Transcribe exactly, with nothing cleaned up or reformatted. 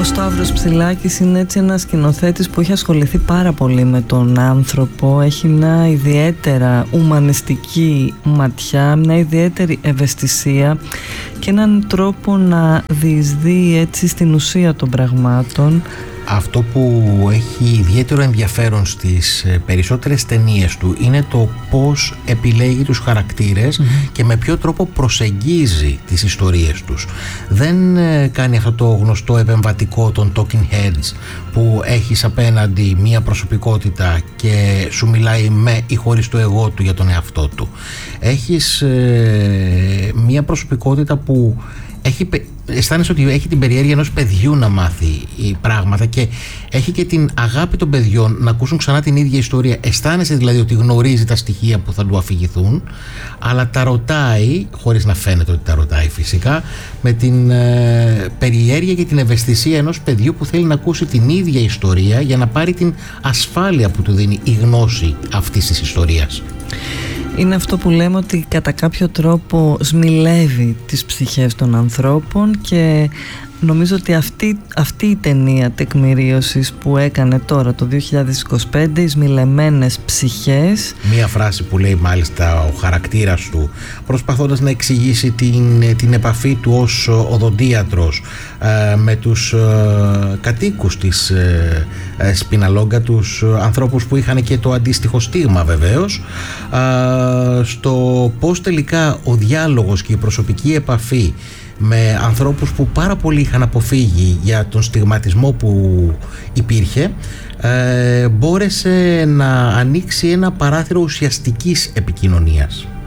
Ο Σταύρος Ψηλάκης είναι έτσι ένας σκηνοθέτης που έχει ασχοληθεί πάρα πολύ με τον άνθρωπο. Έχει μια ιδιαίτερα ουμανιστική ματιά, μια ιδιαίτερη ευαισθησία και έναν τρόπο να διεισδύει έτσι στην ουσία των πραγμάτων. Αυτό που έχει ιδιαίτερο ενδιαφέρον στις περισσότερες ταινίες του είναι το πώς επιλέγει τους χαρακτήρες mm-hmm. και με ποιο τρόπο προσεγγίζει τις ιστορίες τους. Δεν κάνει αυτό το γνωστό επεμβατικό των talking heads που έχεις απέναντι μία προσωπικότητα και σου μιλάει με ή χωρίς το εγώ του για τον εαυτό του. Έχεις ε, μία προσωπικότητα που έχει, αισθάνεσαι ότι έχει την περιέργεια ενός παιδιού να μάθει πράγματα και έχει και την αγάπη των παιδιών να ακούσουν ξανά την ίδια ιστορία. Αισθάνεσαι δηλαδή ότι γνωρίζει τα στοιχεία που θα του αφηγηθούν, αλλά τα ρωτάει, χωρίς να φαίνεται ότι τα ρωτάει φυσικά, με την ε, περιέργεια και την ευαισθησία ενός παιδιού που θέλει να ακούσει την ίδια ιστορία για να πάρει την ασφάλεια που του δίνει η γνώση αυτής της ιστορίας. Είναι αυτό που λέμε ότι κατά κάποιο τρόπο σμιλεύει τις ψυχές των ανθρώπων και νομίζω ότι αυτή, αυτή η ταινία τεκμηρίωσης που έκανε τώρα το δύο χιλιάδες είκοσι πέντε, οι σμιλεμένες ψυχές. Μία φράση που λέει μάλιστα ο χαρακτήρας του προσπαθώντας να εξηγήσει την, την επαφή του ως οδοντίατρος ε, με τους ε, κατοίκους της ε, ε, Σπιναλόγκα, τους ανθρώπους που είχαν και το αντίστοιχο στίγμα βεβαίως, ε, στο πώς τελικά ο διάλογος και η προσωπική επαφή με ανθρώπους που πάρα πολύ είχαν αποφύγει για τον στιγματισμό που υπήρχε, ε, μπόρεσε να ανοίξει ένα παράθυρο ουσιαστικής επικοινωνίας.